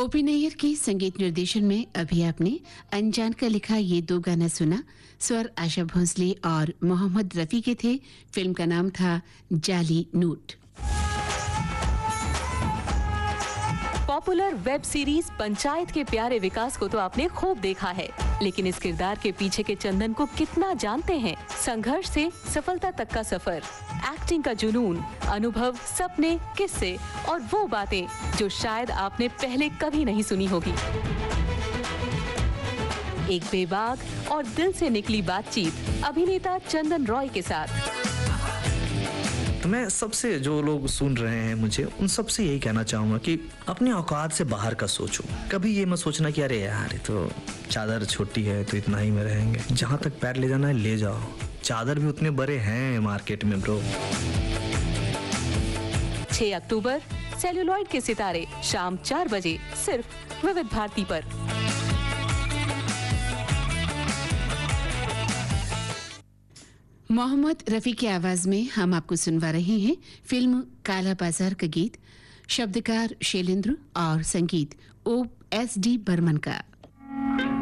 OP Nayyar के संगीत निर्देशन में अभी आपने अनजान का लिखा ये दो गाना सुना। स्वर आशा भोसले और मोहम्मद रफी के थे। फिल्म का नाम था जाली note. Popular web series panchayat के प्यारे विकास को तो आपने खूब देखा है, लेकिन इस किरदार के पीछे के चंदन को कितना जानते हैं? संघर्ष से सफलता तक का सफर, एक्टिंग का जुनून, अनुभव, सपने, किस्से और वो बातें जो शायद आपने पहले कभी नहीं सुनी होगी। एक बेबाक और दिल से निकली बातचीत अभिनेता चंदन रॉय के साथ। मैं सबसे जो लोग सुन रहे हैं मुझे उन सबसे यही कहना चाहूँगा कि अपने औकात से बाहर का सोचो। कभी ये मत सोचना कि अरे यार ये तो चादर छोटी है तो इतना ही में रहेंगे। जहाँ तक पैर ले जाना है ले जाओ, चादर भी उतने बड़े हैं मार्केट में ब्रो। 6 अक्टूबर सेल्यूलॉइड के सितारे शाम 4 बजे सिर्फ विविध भारती पर। मोहम्मद रफी की आवाज में हम आपको सुनवा रहे हैं फिल्म काला बाजार का गीत। शब्दकार शैलेंद्र और संगीत OSD बर्मन का।